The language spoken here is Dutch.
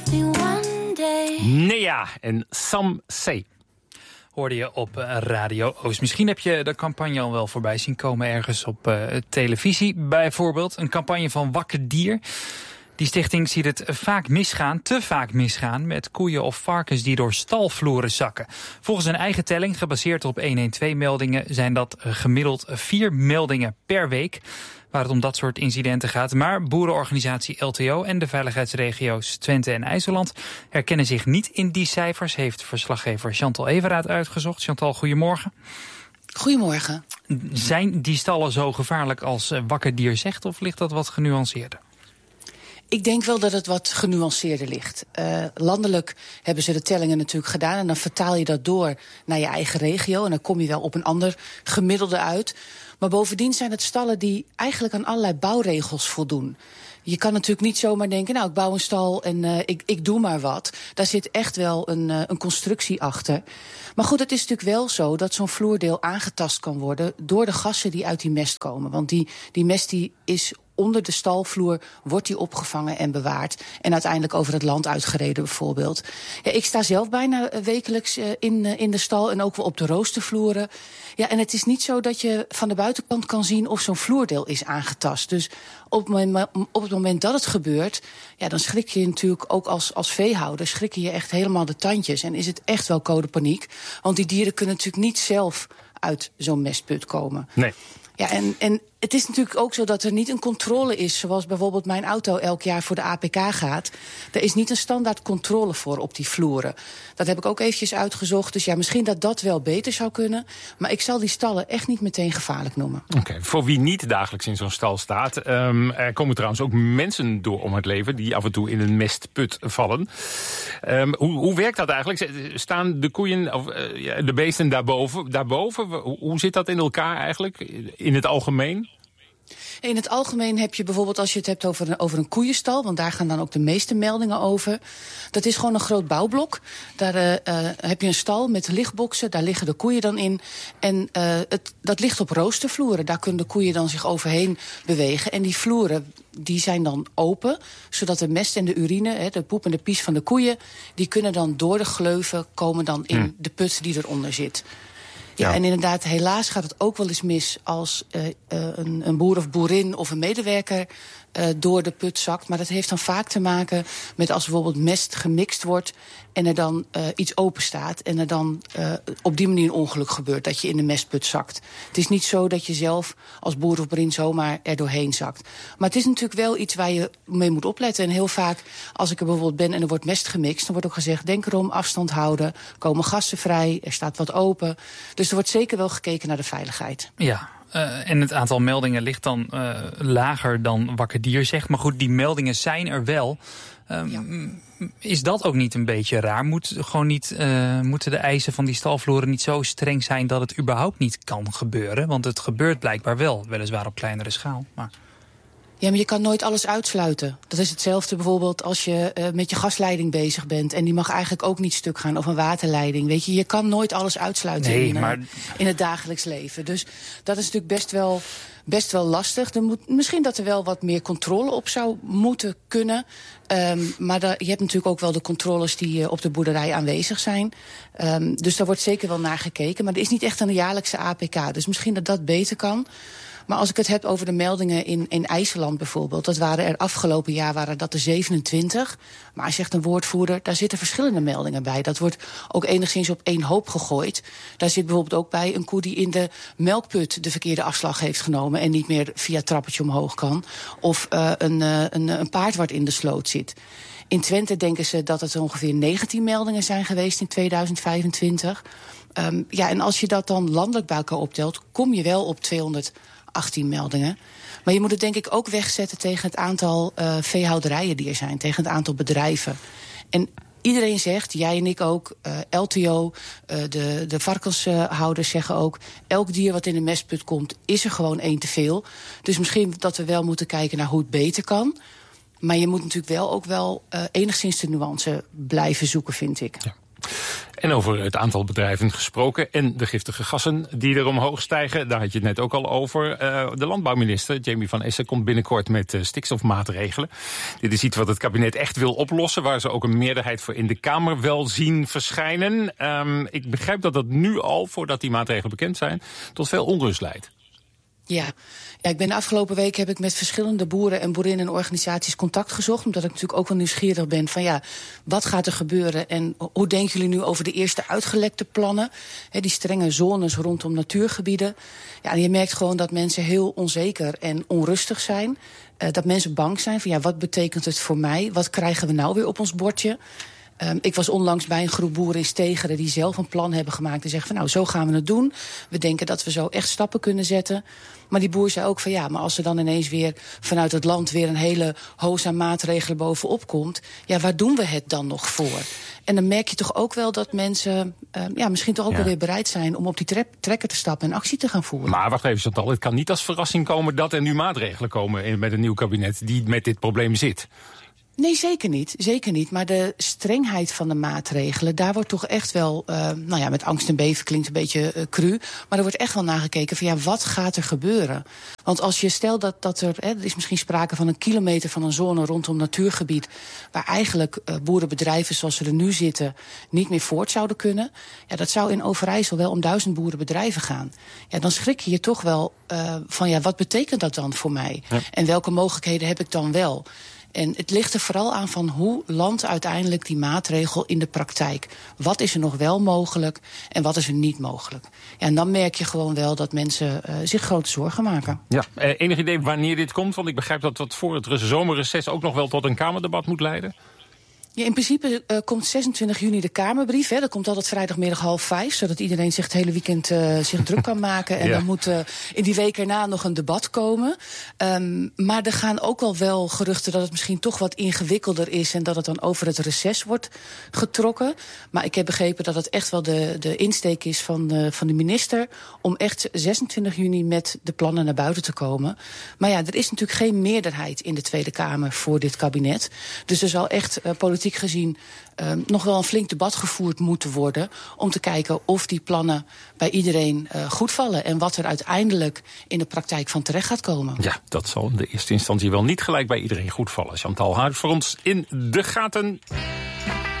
love me one day. Nea en Sam C. Hoorde je op Radio Oost. Misschien heb je de campagne al wel voorbij zien komen ergens op televisie. Bijvoorbeeld een campagne van Wakker Dier. Die stichting ziet het te vaak misgaan met koeien of varkens die door stalvloeren zakken. Volgens een eigen telling, gebaseerd op 112-meldingen, zijn dat gemiddeld 4 meldingen per week waar het om dat soort incidenten gaat. Maar boerenorganisatie LTO en de veiligheidsregio's Twente en IJsseland herkennen zich niet in die cijfers, heeft verslaggever Chantal Everaat uitgezocht. Chantal, goedemorgen. Goedemorgen. Zijn die stallen zo gevaarlijk als Wakker Dier zegt, of ligt dat wat genuanceerder? Ik denk wel dat het wat genuanceerder ligt. Landelijk hebben ze de tellingen natuurlijk gedaan en dan vertaal je dat door naar je eigen regio en dan kom je wel op een ander gemiddelde uit. Maar bovendien zijn het stallen die eigenlijk aan allerlei bouwregels voldoen. Je kan natuurlijk niet zomaar denken, nou, ik bouw een stal en ik doe maar wat. Daar zit echt wel een constructie achter. Maar goed, het is natuurlijk wel zo dat zo'n vloerdeel aangetast kan worden door de gassen die uit die mest komen. Want die mest die is onder de stalvloer, wordt die opgevangen en bewaard en uiteindelijk over het land uitgereden bijvoorbeeld. Ja, ik sta zelf bijna wekelijks in de stal en ook wel op de roostervloeren. Ja, en het is niet zo dat je van de buitenkant kan zien of zo'n vloerdeel is aangetast. Dus op het moment dat het gebeurt, ja, dan schrik je natuurlijk ook als veehouder, schrik je echt helemaal de tandjes. En is het echt wel codepaniek. Want die dieren kunnen natuurlijk niet zelf uit zo'n mestput komen. Nee. Ja, en het is natuurlijk ook zo dat er niet een controle is, zoals bijvoorbeeld mijn auto elk jaar voor de APK gaat. Er is niet een standaard controle voor op die vloeren. Dat heb ik ook eventjes uitgezocht. Dus ja, misschien dat wel beter zou kunnen. Maar ik zal die stallen echt niet meteen gevaarlijk noemen. Oké, voor wie niet dagelijks in zo'n stal staat. Er komen trouwens ook mensen door om het leven die af en toe in een mestput vallen. Hoe werkt dat eigenlijk? Staan de koeien of de beesten daarboven? Hoe zit dat in elkaar eigenlijk in het algemeen? In het algemeen heb je bijvoorbeeld, als je het hebt over een koeienstal, want daar gaan dan ook de meeste meldingen over. Dat is gewoon een groot bouwblok. Daar heb je een stal met lichtboxen, daar liggen de koeien dan in. En dat ligt op roostervloeren. Daar kunnen de koeien dan zich overheen bewegen. En die vloeren, die zijn dan open, zodat de mest en de urine, de poep en de pies van de koeien, die kunnen dan door de gleuven komen dan in de put die eronder zit. Ja, en inderdaad, helaas gaat het ook wel eens mis als een boer of boerin of een medewerker door de put zakt. Maar dat heeft dan vaak te maken met als bijvoorbeeld mest gemixt wordt en er dan iets open staat en er dan op die manier een ongeluk gebeurt, dat je in de mestput zakt. Het is niet zo dat je zelf als boer of boerin zomaar er doorheen zakt. Maar het is natuurlijk wel iets waar je mee moet opletten. En heel vaak, als ik er bijvoorbeeld ben en er wordt mest gemixt, dan wordt ook gezegd, denk erom, afstand houden, komen gassen vrij, er staat wat open. Dus er wordt zeker wel gekeken naar de veiligheid. Ja. En het aantal meldingen ligt dan lager dan Wakker Dier zegt. Maar goed, die meldingen zijn er wel. Is dat ook niet een beetje raar? Moeten de eisen van die stalvloeren niet zo streng zijn dat het überhaupt niet kan gebeuren? Want het gebeurt blijkbaar wel, weliswaar op kleinere schaal. Maar Ja, maar je kan nooit alles uitsluiten. Dat is hetzelfde bijvoorbeeld als je met je gasleiding bezig bent en die mag eigenlijk ook niet stuk gaan, of een waterleiding. Weet je kan nooit alles uitsluiten in het dagelijks leven. Dus dat is natuurlijk best wel lastig. Misschien dat er wel wat meer controle op zou moeten kunnen. Maar je hebt natuurlijk ook wel de controles die op de boerderij aanwezig zijn. Dus daar wordt zeker wel naar gekeken. Maar er is niet echt een jaarlijkse APK. Dus misschien dat beter kan. Maar als ik het heb over de meldingen in IJsseland bijvoorbeeld, dat waren er afgelopen jaar waren dat er 27. Maar hij zegt een woordvoerder, daar zitten verschillende meldingen bij. Dat wordt ook enigszins op één hoop gegooid. Daar zit bijvoorbeeld ook bij een koe die in de melkput de verkeerde afslag heeft genomen en niet meer via het trappetje omhoog kan. Of een paard wat in de sloot zit. In Twente denken ze dat het ongeveer 19 meldingen zijn geweest in 2025. En als je dat dan landelijk bij elkaar optelt, kom je wel op 218 meldingen. Maar je moet het denk ik ook wegzetten tegen het aantal veehouderijen die er zijn, tegen het aantal bedrijven. En iedereen zegt, jij en ik ook, LTO, de varkenshouders zeggen ook, elk dier wat in de mestput komt, is er gewoon één te veel. Dus misschien dat we wel moeten kijken naar hoe het beter kan. Maar je moet natuurlijk wel enigszins de nuance blijven zoeken, vind ik. Ja. En over het aantal bedrijven gesproken en de giftige gassen die er omhoog stijgen. Daar had je het net ook al over. De landbouwminister, Jamie van Essen, komt binnenkort met stikstofmaatregelen. Dit is iets wat het kabinet echt wil oplossen, waar ze ook een meerderheid voor in de Kamer wel zien verschijnen. Ik begrijp dat nu al, voordat die maatregelen bekend zijn, tot veel onrust leidt. Ja, ik ben de afgelopen week heb ik met verschillende boeren en boerinnen en organisaties contact gezocht. Omdat ik natuurlijk ook wel nieuwsgierig ben van wat gaat er gebeuren? En hoe denken jullie nu over de eerste uitgelekte plannen? Die strenge zones rondom natuurgebieden. Ja, en je merkt gewoon dat mensen heel onzeker en onrustig zijn. Dat mensen bang zijn van wat betekent het voor mij? Wat krijgen we nou weer op ons bordje? Ik was onlangs bij een groep boeren in Stegeren die zelf een plan hebben gemaakt en zeggen van zo gaan we het doen. We denken dat we zo echt stappen kunnen zetten. Maar die boer zei ook van maar als er dan ineens weer vanuit het land weer een hele hoos aan maatregelen bovenop komt, waar doen we het dan nog voor? En dan merk je toch ook wel dat mensen misschien toch ook wel weer bereid zijn om op die trekker te stappen en actie te gaan voeren. Maar wacht even, Chantal, het kan niet als verrassing komen dat er nu maatregelen komen met een nieuw kabinet die met dit probleem zit. Nee, zeker niet. Zeker niet. Maar de strengheid van de maatregelen, daar wordt toch echt wel, met angst en beven klinkt een beetje cru, maar er wordt echt wel nagekeken van wat gaat er gebeuren? Want als je stelt dat er is misschien sprake van 1 kilometer van een zone rondom natuurgebied, waar eigenlijk boerenbedrijven zoals ze er nu zitten niet meer voort zouden kunnen. Ja, dat zou in Overijssel wel om 1000 boerenbedrijven gaan. Ja, dan schrik je toch wel van wat betekent dat dan voor mij? Ja. En welke mogelijkheden heb ik dan wel? En het ligt er vooral aan van hoe landt uiteindelijk die maatregel in de praktijk. Wat is er nog wel mogelijk en wat is er niet mogelijk? Ja, en dan merk je gewoon wel dat mensen zich grote zorgen maken. Ja, enig idee wanneer dit komt? Want ik begrijp dat voor het zomerreces ook nog wel tot een Kamerdebat moet leiden. Ja, in principe komt 26 juni de Kamerbrief. Dat komt altijd vrijdagmiddag 4:30, zodat iedereen zich het hele weekend zich druk kan maken. En dan moet in die week erna nog een debat komen. Maar er gaan ook al wel geruchten dat het misschien toch wat ingewikkelder is en dat het dan over het reces wordt getrokken. Maar ik heb begrepen dat het echt wel de insteek is van de minister om echt 26 juni met de plannen naar buiten te komen. Maar er is natuurlijk geen meerderheid in de Tweede Kamer voor dit kabinet. Dus er zal echt politiek gezien nog wel een flink debat gevoerd moeten worden om te kijken of die plannen bij iedereen goed vallen en wat er uiteindelijk in de praktijk van terecht gaat komen. Ja, dat zal in de eerste instantie wel niet gelijk bij iedereen goed vallen. Chantal houdt voor ons in de gaten.